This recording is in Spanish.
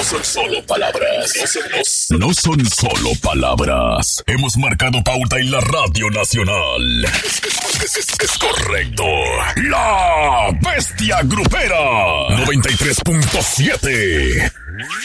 son solo palabras. No son solo palabras. Hemos marcado pauta en la Radio Nacional. Es correcto. La Bestia Grupera 93.7.